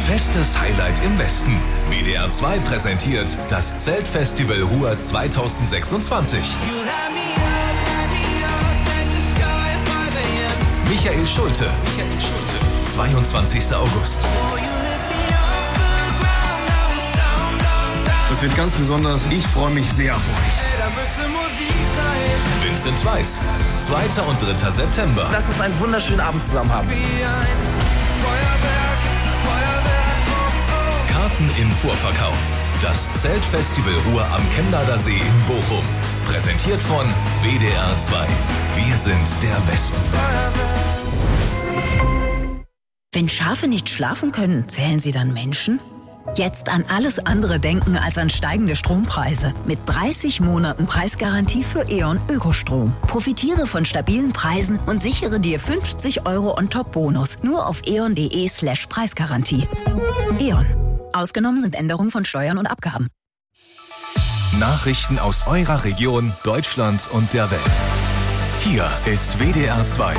Festes Highlight im Westen. WDR 2 präsentiert das Zeltfestival Ruhr 2026. Michael Schulte. 22. August. Das wird ganz besonders. Ich freue mich sehr auf euch. Vincent Weiss. 2. und 3. September. Lass uns einen wunderschönen Abend zusammen haben. Karten im Vorverkauf. Das Zeltfestival Ruhr am Chemnader See in Bochum. Präsentiert von WDR 2. Wir sind der Westen. Wenn Schafe nicht schlafen können, zählen sie dann Menschen? Jetzt an alles andere denken als an steigende Strompreise. Mit 30 Monaten Preisgarantie für E.ON Ökostrom. Profitiere von stabilen Preisen und sichere dir 50 € on-top-Bonus. Nur auf eon.de/Preisgarantie. E.ON. Ausgenommen sind Änderungen von Steuern und Abgaben. Nachrichten aus eurer Region, Deutschland und der Welt. Hier ist WDR 2.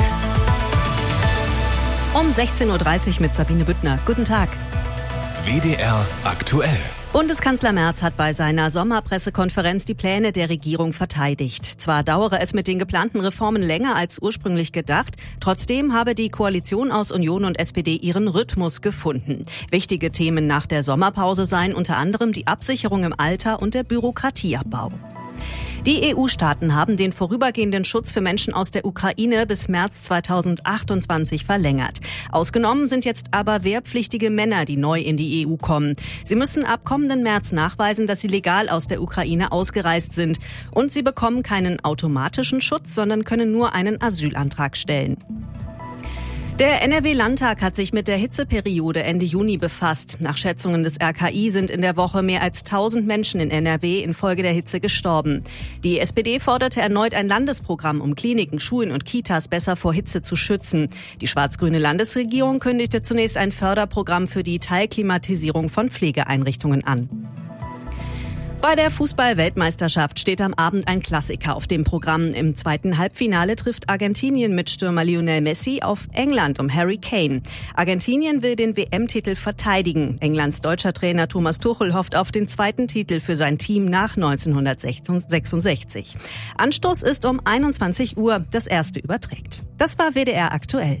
Um 16.30 Uhr mit Sabine Büttner. Guten Tag. WDR aktuell. Bundeskanzler Merz hat bei seiner Sommerpressekonferenz die Pläne der Regierung verteidigt. Zwar dauere es mit den geplanten Reformen länger als ursprünglich gedacht, trotzdem habe die Koalition aus Union und SPD ihren Rhythmus gefunden. Wichtige Themen nach der Sommerpause seien unter anderem die Absicherung im Alter und der Bürokratieabbau. Die EU-Staaten haben den vorübergehenden Schutz für Menschen aus der Ukraine bis März 2028 verlängert. Ausgenommen sind jetzt aber wehrpflichtige Männer, die neu in die EU kommen. Sie müssen ab kommenden März nachweisen, dass sie legal aus der Ukraine ausgereist sind. Und sie bekommen keinen automatischen Schutz, sondern können nur einen Asylantrag stellen. Der NRW-Landtag hat sich mit der Hitzeperiode Ende Juni befasst. Nach Schätzungen des RKI sind in der Woche mehr als 1000 Menschen in NRW infolge der Hitze gestorben. Die SPD forderte erneut ein Landesprogramm, um Kliniken, Schulen und Kitas besser vor Hitze zu schützen. Die schwarz-grüne Landesregierung kündigte zunächst ein Förderprogramm für die Teilklimatisierung von Pflegeeinrichtungen an. Bei der Fußball-Weltmeisterschaft steht am Abend ein Klassiker auf dem Programm. Im zweiten Halbfinale trifft Argentinien mit Stürmer Lionel Messi auf England um Harry Kane. Argentinien will den WM-Titel verteidigen. Englands deutscher Trainer Thomas Tuchel hofft auf den zweiten Titel für sein Team nach 1966. Anstoß ist um 21 Uhr. Das erste überträgt. Das war WDR aktuell.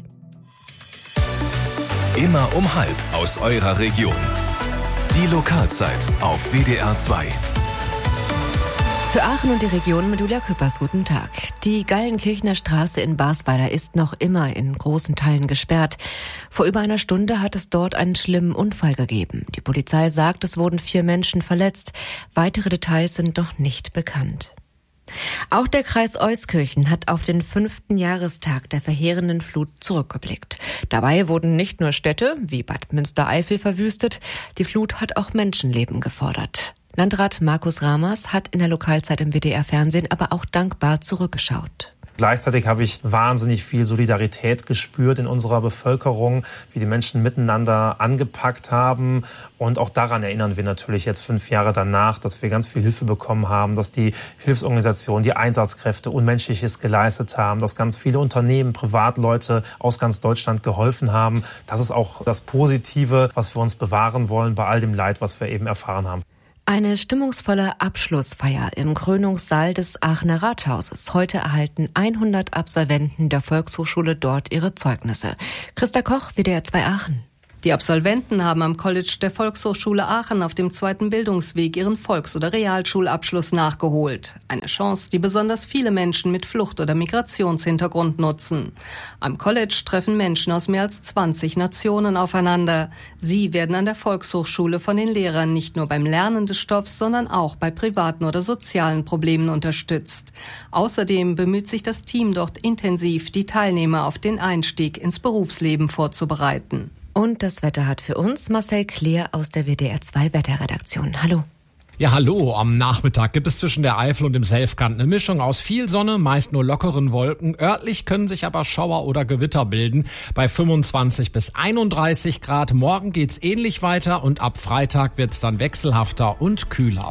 Immer um 12 aus eurer Region. Die Lokalzeit auf WDR 2. Für Aachen und die Region mit Julia Küppers, guten Tag. Die Gallenkirchner Straße in Basweiler ist noch immer in großen Teilen gesperrt. Vor über einer Stunde hat es dort einen schlimmen Unfall gegeben. Die Polizei sagt, es wurden 4 Menschen verletzt. Weitere Details sind noch nicht bekannt. Auch der Kreis Euskirchen hat auf den 5. Jahrestag der verheerenden Flut zurückgeblickt. Dabei wurden nicht nur Städte wie Bad Münstereifel verwüstet, die Flut hat auch Menschenleben gefordert. Landrat Markus Ramers hat in der Lokalzeit im WDR-Fernsehen aber auch dankbar zurückgeschaut. Gleichzeitig habe ich wahnsinnig viel Solidarität gespürt in unserer Bevölkerung, wie die Menschen miteinander angepackt haben. Und auch daran erinnern wir natürlich jetzt 5 Jahre danach, dass wir ganz viel Hilfe bekommen haben, dass die Hilfsorganisationen, die Einsatzkräfte Unmenschliches geleistet haben, dass ganz viele Unternehmen, Privatleute aus ganz Deutschland geholfen haben. Das ist auch das Positive, was wir uns bewahren wollen bei all dem Leid, was wir eben erfahren haben. Eine stimmungsvolle Abschlussfeier im Krönungssaal des Aachener Rathauses. Heute erhalten 100 Absolventen der Volkshochschule dort ihre Zeugnisse. Christa Koch, WDR 2 Aachen. Die Absolventen haben am College der Volkshochschule Aachen auf dem 2. Bildungsweg ihren Volks- oder Realschulabschluss nachgeholt. Eine Chance, die besonders viele Menschen mit Flucht- oder Migrationshintergrund nutzen. Am College treffen Menschen aus mehr als 20 Nationen aufeinander. Sie werden an der Volkshochschule von den Lehrern nicht nur beim Lernen des Stoffs, sondern auch bei privaten oder sozialen Problemen unterstützt. Außerdem bemüht sich das Team dort intensiv, die Teilnehmer auf den Einstieg ins Berufsleben vorzubereiten. Und das Wetter hat für uns Marcel Kleer aus der WDR 2 Wetterredaktion. Hallo. Ja, hallo. Am Nachmittag gibt es zwischen der Eifel und dem Selfkant eine Mischung aus viel Sonne, meist nur lockeren Wolken. Örtlich können sich aber Schauer oder Gewitter bilden bei 25 bis 31 Grad. Morgen geht's ähnlich weiter und ab Freitag wird's dann wechselhafter und kühler.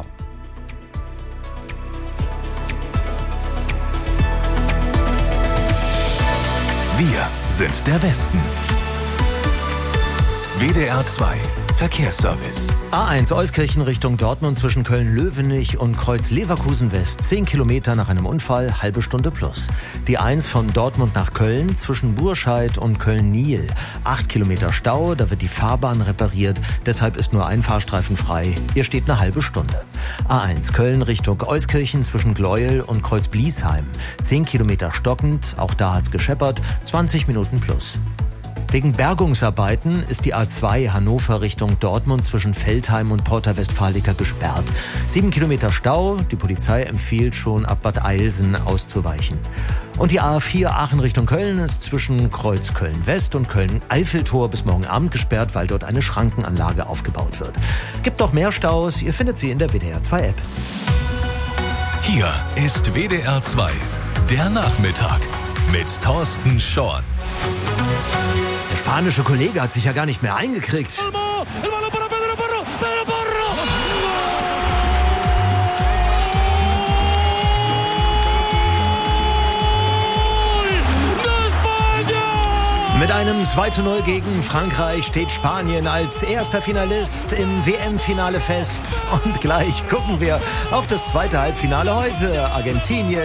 Wir sind der Westen. WDR 2 Verkehrsservice. A1 Euskirchen Richtung Dortmund zwischen Köln-Löwenich und Kreuz Leverkusen West. 10 Kilometer nach einem Unfall, halbe Stunde plus. Die 1 von Dortmund nach Köln zwischen Burscheid und Köln-Niel. 8 Kilometer Stau, da wird die Fahrbahn repariert. Deshalb ist nur ein Fahrstreifen frei. Hier steht eine halbe Stunde. A1 Köln Richtung Euskirchen zwischen Gleuel und Kreuz Bliesheim. 10 Kilometer stockend, auch da hat's gescheppert. 20 Minuten plus. Wegen Bergungsarbeiten ist die A2 Hannover Richtung Dortmund zwischen Veltheim und Porta Westfalica gesperrt. 7 Kilometer Stau, die Polizei empfiehlt schon ab Bad Eilsen auszuweichen. Und die A4 Aachen Richtung Köln ist zwischen Kreuz Köln-West und Köln-Eiffeltor bis morgen Abend gesperrt, weil dort eine Schrankenanlage aufgebaut wird. Gibt noch mehr Staus, ihr findet sie in der WDR 2 App. Hier ist WDR 2, der Nachmittag mit Thorsten Schorn. Der spanische Kollege hat sich ja gar nicht mehr eingekriegt. Mit einem 2:0 gegen Frankreich steht Spanien als erster Finalist im WM-Finale fest. Und gleich gucken wir auf das zweite Halbfinale heute. Argentinien